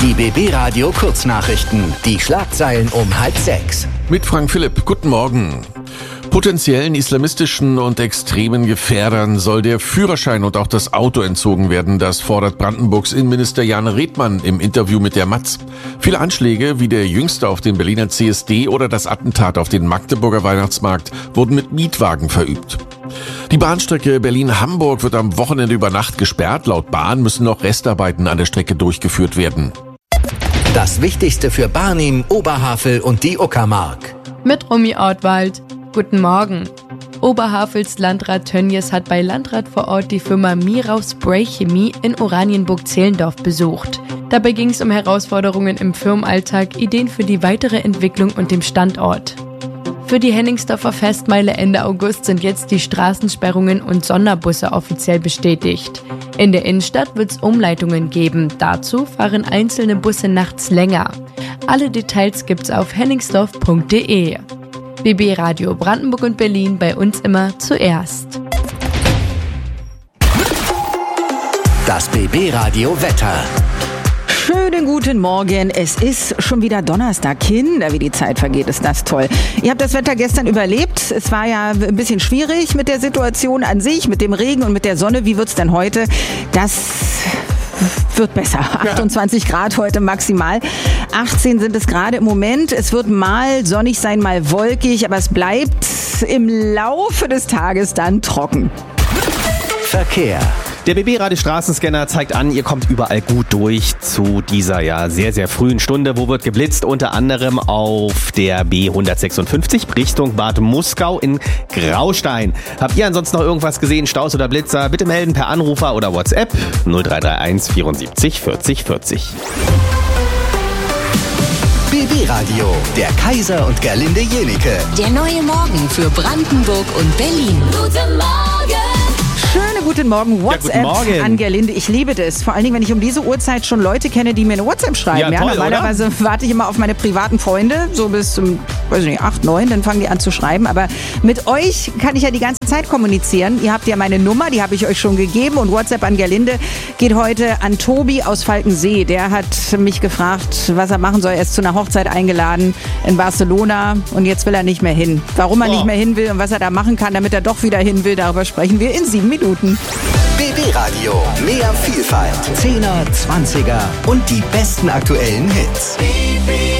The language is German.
Die BB Radio Kurznachrichten. Die Schlagzeilen um 5:30. Mit Frank Philipp. Guten Morgen. Potenziellen islamistischen und extremen Gefährdern soll der Führerschein und auch das Auto entzogen werden. Das fordert Brandenburgs Innenminister Jan Redmann im Interview mit der Matz. Viele Anschläge, wie der jüngste auf den Berliner CSD oder das Attentat auf den Magdeburger Weihnachtsmarkt, wurden mit Mietwagen verübt. Die Bahnstrecke Berlin-Hamburg wird am Wochenende über Nacht gesperrt. Laut Bahn müssen noch Restarbeiten an der Strecke durchgeführt werden. Das Wichtigste für Barnim, Oberhavel und die Uckermark. Mit Romy Ortwald. Guten Morgen. Oberhavels Landrat Tönnies hat bei Landrat vor Ort die Firma Mirau Spray Chemie in Oranienburg-Zehlendorf besucht. Dabei ging es um Herausforderungen im Firmenalltag, Ideen für die weitere Entwicklung und dem Standort. Für die Henningsdorfer Festmeile Ende August sind jetzt die Straßensperrungen und Sonderbusse offiziell bestätigt. In der Innenstadt wird es Umleitungen geben. Dazu fahren einzelne Busse nachts länger. Alle Details gibt's auf henningsdorf.de. BB Radio Brandenburg und Berlin, bei uns immer zuerst. Das BB Radio Wetter. Schönen guten Morgen. Es ist schon wieder Donnerstag. Kinder, wie die Zeit vergeht, ist das toll. Ihr habt das Wetter gestern überlebt. Es war ja ein bisschen schwierig mit der Situation an sich, mit dem Regen und mit der Sonne. Wie wird's denn heute? Das wird besser. 28 Grad heute maximal. 18 sind es gerade im Moment. Es wird mal sonnig sein, mal wolkig, aber es bleibt im Laufe des Tages dann trocken. Verkehr. Der BB-Radio Straßenscanner zeigt an, ihr kommt überall gut durch zu dieser sehr, sehr frühen Stunde. Wo wird geblitzt? Unter anderem auf der B156 Richtung Bad Muskau in Graustein. Habt ihr ansonsten noch irgendwas gesehen, Staus oder Blitzer? Bitte melden per Anrufer oder WhatsApp 0331 74 40 40. BB Radio, der Kaiser und Gerlinde Jenike. Der neue Morgen für Brandenburg und Berlin. Guten Morgen! Schönen guten Morgen. WhatsApp guten Morgen. an Gerlinde. Ich liebe das. Vor allen Dingen, wenn ich um diese Uhrzeit schon Leute kenne, die mir eine WhatsApp schreiben. Ja, toll, normalerweise warte ich immer auf meine privaten Freunde, so bis zum, 8, 9, dann fangen die an zu schreiben. Aber mit euch kann ich ja die ganze Zeit kommunizieren. Ihr habt ja meine Nummer, die habe ich euch schon gegeben. Und WhatsApp an Gerlinde geht heute an Tobi aus Falkensee. Der hat mich gefragt, was er machen soll. Er ist zu einer Hochzeit eingeladen in Barcelona und jetzt will er nicht mehr hin. Warum er nicht mehr hin will und was er da machen kann, damit er doch wieder hin will, darüber sprechen wir in 7 Minuten. BB Radio, mehr Vielfalt, 10er, 20er und die besten aktuellen Hits. BB